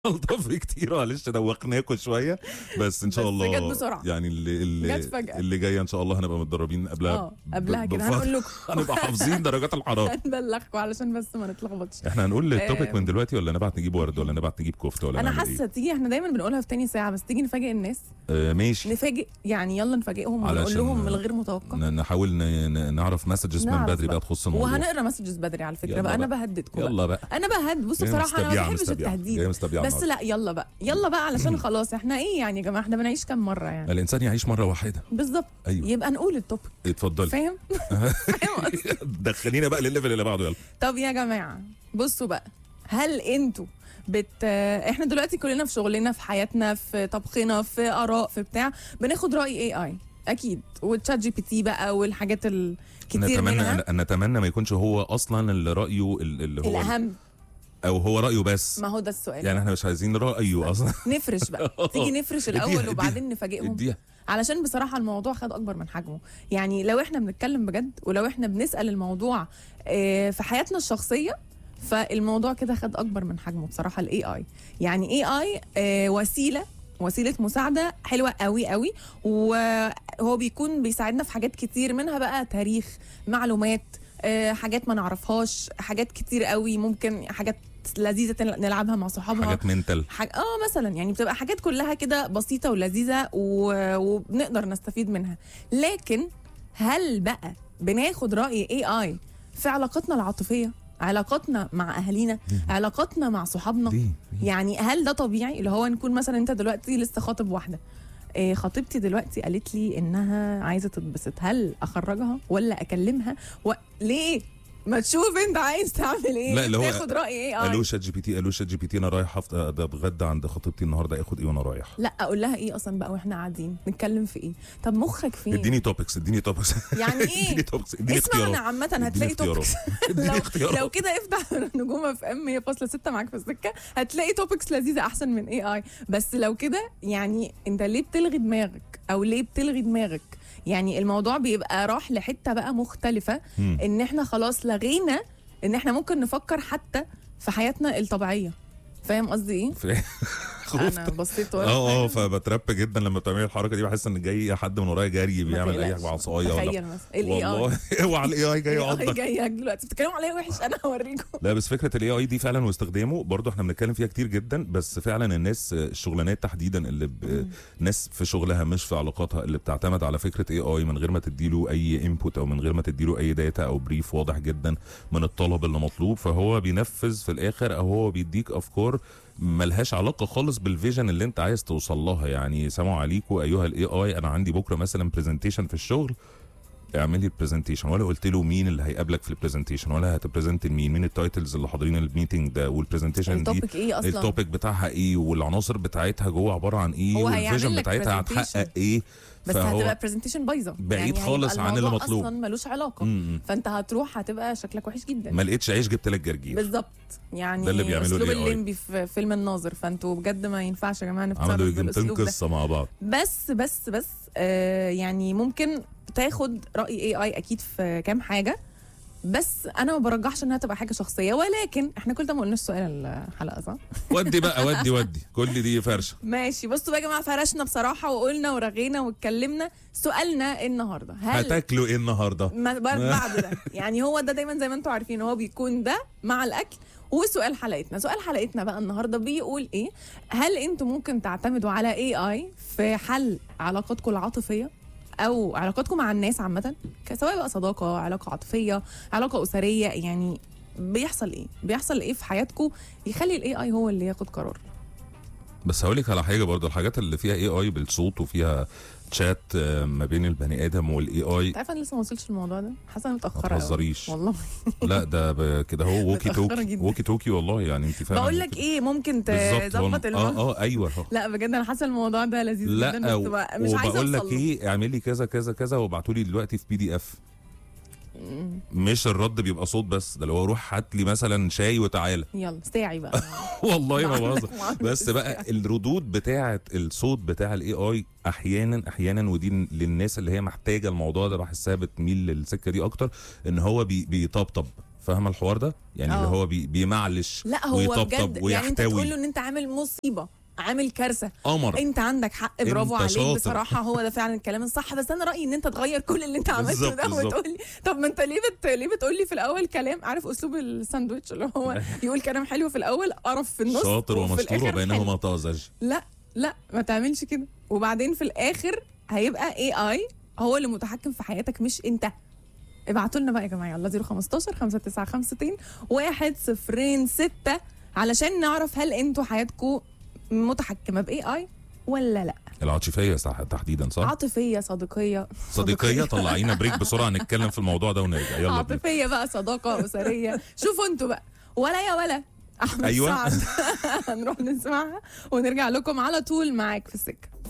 الطف كتير، معلش دوقناكم شويه، بس ان شاء بس الله جت بسرعة. يعني جت فجأة. اللي جايه ان شاء الله هنبقى متدربين قبلها قبلها كده هنقول لكم هنبقى حافظين درجات الحراره. هنبلغكم علشان بس ما نتلخبطش. احنا هنقول التوبيك من دلوقتي ولا نبعت نجيب ورد ولا نبعت نجيب كفته ولا انا نعمل حاسه تيجي، احنا دايما بنقولها في تاني ساعه، بس تيجي نفاجئ الناس. ماشي، نفاجئ يعني، يلا نفاجئهم ونقول علشان لهم من الغير متوقع. نحاول نعرف مسجز من نعرف بدري بقى بقى. تخص الموضوع. وهنقرا مسجز بدري على فكره يلا بقى. انا بقى. بهددكم يلا بقى. انا بهدد. بصوا جاية بصراحه انا ما بحبش جاية التهديد، مستبيعة بس لا يلا بقى يلا بقى علشان خلاص احنا ايه يعني يا جماعه، احنا بنعيش كام مره يعني. الانسان يعيش مره واحده. بالظبط. أيوة. يبقى نقول التوبيك. اتفضلي. فاهم؟ فاهم قصدي؟ دخلينا بقى للليفل اللي بعده، يلا. طب يا جماعه بصوا بقى، هل انتوا احنا دلوقتي كلنا في شغلنا، في حياتنا، في طبخنا، في اراء، في بتاع، بناخد راي اي اكيد، وتشات جي بي تي بقى والحاجات الكتير منها. نتمنى ما يكونش هو اصلا اللي رايه اللي هو الاهم، او هو رايه بس. ما هو ده السؤال يعني احنا مش عايزين رايه اصلا. نفرش بقى. تيجي نفرش الاول وبعدين نفاجئهم. اديها. علشان بصراحه الموضوع خد اكبر من حجمه. يعني لو احنا بنتكلم بجد، ولو احنا بنسال الموضوع في حياتنا الشخصيه، فالموضوع كده خد اكبر من حجمه بصراحه. الاي يعني اي وسيله مساعده حلوه قوي قوي، وهو بيكون بيساعدنا في حاجات كتير منها بقى تاريخ، معلومات، حاجات ما نعرفهاش، حاجات كتير قوي، ممكن حاجات لذيذه نلعبها مع صحابنا، حاجات منتل مثلا يعني بتبقى حاجات كلها كده بسيطه ولذيذه وبنقدر نستفيد منها. لكن هل بقى بناخد راي اي في علاقاتنا العاطفيه، علاقاتنا مع اهالينا، علاقاتنا مع صحابنا؟ يعني هل ده طبيعي اللي هو نكون مثلا انت دلوقتي لسه خاطب واحده، خطيبتي دلوقتي قالت لي انها عايزه تتبسط، هل اخرجها ولا اكلمها ليه؟ ما تشوف انت عايز تعمل ايه. لا اللي هو تاخد راي ايه؟ قالوا شات جي بي تي انا رايح اتغدى عند خطيبتي النهارده، اخد ايه وانا رايح؟ لا اقول لها ايه اصلا بقى واحنا قاعدين نتكلم في ايه؟ طب مخك فين؟ اديني توبكس يعني ايه؟ اديني توبكس، اديني اسمع، انا اختيارات. عامه هتلاقي توبكس. لو لو كده افتح نجوم اف ام 100.6 معاك في السكه، هتلاقي توبكس لذيذه احسن من اي. بس لو كده يعني انت ليه بتلغي دماغك، او ليه بتلغي دماغك؟ يعني الموضوع بيبقى راح لحته بقى مختلفه، ان احنا خلاص لغينا ان احنا ممكن نفكر حتى في حياتنا الطبيعيه. فاهم قصدي ايه؟ انا بصيت ورا فبترب جدا لما بتعملي الحركه دي، بحس ان جاي حد من ورايا جري بيعمل اي حاجه بعصايه. تخيل مثلا الاي والله اوعى الاي اي جاي يعضك. جاي دلوقتي بتتكلموا عليا وحش، انا هوريكم. لا بس فكره الاي اي دي فعلا واستخدامه برضو احنا بنتكلم فيها كتير جدا، بس فعلا الناس الشغلانات تحديدا اللي ناس في شغلها مش في علاقاتها اللي بتعتمد على فكره اي اي من غير ما تديله اي انبوت او من غير ما تديله اي داتا او بريف واضح جدا من الطلب اللي مطلوب، فهو بينفذ في الاخر او هو بيديك افكار ملهاش علاقه خالص بالفيجن اللي انت عايز توصل لها. يعني سلام عليكم ايها الاي اي، انا عندي بكره مثلا برزنتيشن في الشغل، اعمل لي البرزنتيشن، ولا قلت له مين اللي هيقابلك في البرزنتيشن، ولا هتبرزنت مين التايتلز اللي حاضرين الميتنج ده، والبرزنتيشن دي إيه أصلاً؟ التوبيك بتاعها ايه، والعناصر بتاعتها جوه عباره عن ايه، والفيجن بتاعتها هتحقق ايه. بس هتبقى برزنتيشن بايظه بعيد يعني خالص عن اللي مطلوب، اصلا ملوش علاقه. فانت هتروح هتبقى شكلك وحش جدا، ما لقيتش عيش جبت لك جرجير بالظبط. يعني ده اللي بيعملوه اسلوب الليمبي في فيلم الناظر، فانتوا بجد ما ينفعش يا جماعه نتصرف بالاسلوب ده. قصه مع بعض. بس يعني ممكن تاخد راي اي اكيد في كام حاجه، بس انا ما برجحش انها تبقى حاجه شخصيه. ولكن احنا كل ده ما قلناش سؤال الحلقه، صح؟ ودي بقى ودي كل دي فرشه. ماشي بصوا بقى يا جماعه، فرشنا بصراحه وقلنا ورغينا واتكلمنا. سؤالنا النهارده، هتاكلوا ايه النهارده؟ بعد ده يعني هو ده دايما زي ما انتم عارفين، هو بيكون ده مع الاكل. وسؤال حلقتنا بقى النهارده بيقول ايه؟ هل انتم ممكن تعتمدوا على اي في حل علاقاتكم العاطفيه او علاقاتكم مع الناس عامه، سواء بقى صداقه، علاقه عاطفيه، علاقه اسريه؟ يعني بيحصل ايه في حياتكم يخلي الاي هو اللي ياخد قرار؟ بس هقول لك على حاجه برضو، الحاجات اللي فيها اي بالصوت وفيها تشات ما بين البني ادم والاي اي. انت عارفه انا لسه ما وصلتش الموضوع ده، حاسه انا متاخره. ما تهزريش والله. لا ده كده هو ووكي توكي والله، يعني انت فاهمه. بقول لك ايه، ممكن تظبط ايوه. لا بجد انا حاسه الموضوع ده لذيذ جدا، بس مش عايزه وبقول لك ايه، اعملي كذا كذا كذا وابعتوا لي دلوقتي في PDF. مش الرد بيبقى صوت بس، ده اللي هو روح هات لي مثلا شاي وتعالى. يلا ساعي بقى. والله ما بهزر. بس بقى الردود بتاعه الصوت بتاع الاي اي احيانا ودي للناس اللي هي محتاجه الموضوع ده، بحسها بتميل للسكه دي اكتر، ان هو بيطبطب فاهمه الحوار ده يعني اللي هو بيمعلش لا هو ويطبطب بجد يعني انت ويحتوي. تقول له ان انت عامل مصيبه، عامل كارثه، قمر. انت عندك حق، برافو انت عليك شاطر. بصراحه، هو ده فعلا الكلام الصح. بس انا رايي ان انت تغير كل اللي انت عملته بالظبط، ده بالظبط. وتقول لي طب ما انت ليه بتقول لي في الاول كلام، عارف اسلوب الساندوتش اللي هو يقول كلام حلو في الاول، قرف في النص، شاطر وفي ومشطور الآخر وبينهما حلو. طازج. لا ما تعملش كده، وبعدين في الاخر هيبقى AI هو اللي متحكم في حياتك مش انت. ابعتوا لنا بقى يا جماعه، يلا 015 5952 106 علشان نعرف هل انتوا حياتكم متحكمه باي اي ولا لا. العاطفيه صح تحديدا صح؟ عاطفيه، صديقيه. طلعينا بريك بسرعه نتكلم في الموضوع ده ونرجع. يلا بينا. عاطفيه بقى، صداقه اسريه، شوفوا انتوا بقى. ولا يا ولا احمد أيوة. سعد هنروح نسمعها ونرجع لكم على طول معاك في السكه.